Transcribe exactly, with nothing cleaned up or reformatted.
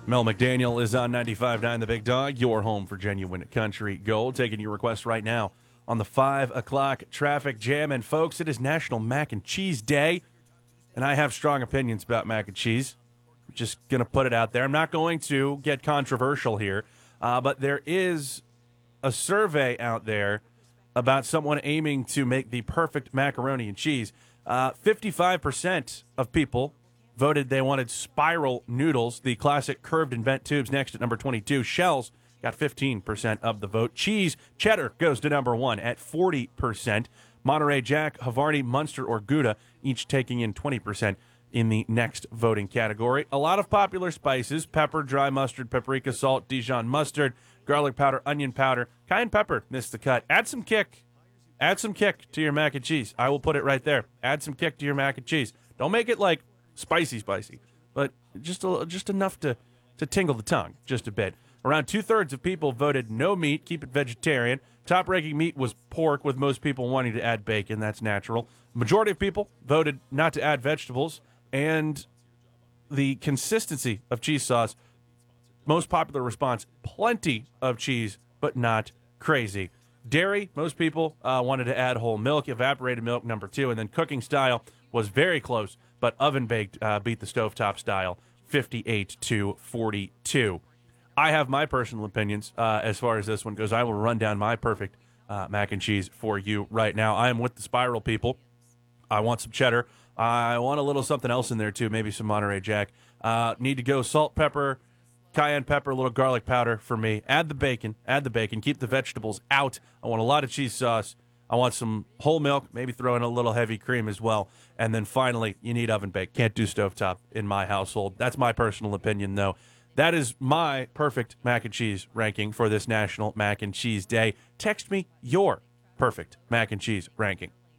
Mel McDaniel is on ninety-five point nine The Big Dog, your home for genuine country gold. Taking your requests right now on the five o'clock traffic jam. And, folks, it is National Mac and Cheese Day, and I have strong opinions about mac and cheese. I'm just going to put it out there. I'm not going to get controversial here, uh, but there is a survey out there about someone aiming to make the perfect macaroni and cheese. Uh, fifty-five percent of people voted they wanted spiral noodles, the classic curved and bent tubes next at number twenty-two. Shells got fifteen percent of the vote. Cheese, cheddar goes to number one at forty percent. Monterey Jack, Havarti, Munster, or Gouda each taking in twenty percent in the next voting category. A lot of popular spices: pepper, dry mustard, paprika, salt, Dijon mustard, garlic powder, onion powder. Cayenne pepper missed the cut. Add some kick. Add some kick to your mac and cheese. I will put it right there. Add some kick to your mac and cheese. Don't make it like spicy, spicy, but just a, just enough to, to tingle the tongue just a bit. Around two-thirds of people voted no meat, keep it vegetarian. Top-ranking meat was pork, with most people wanting to add bacon. That's natural. Majority of people voted not to add vegetables, and the consistency of cheese sauce, most popular response, plenty of cheese, but not crazy. Dairy, most people uh, wanted to add whole milk. Evaporated milk, number two. And then cooking style was very close, but oven-baked uh, beat the stovetop style, fifty-eight to forty-two. I have my personal opinions uh, as far as this one goes. I will run down my perfect uh, mac and cheese for you right now. I am with the spiral people. I want some cheddar. I want a little something else in there, too, maybe some Monterey Jack. Uh, need to go salt, pepper, cayenne pepper, a little garlic powder for me. Add the bacon. Add the bacon. Keep the vegetables out. I want a lot of cheese sauce. I want some whole milk, maybe throw in a little heavy cream as well. And then finally, you need oven baked. Can't do stovetop in my household. That's my personal opinion, though. That is my perfect mac and cheese ranking for this National Mac and Cheese Day. Text me your perfect mac and cheese ranking.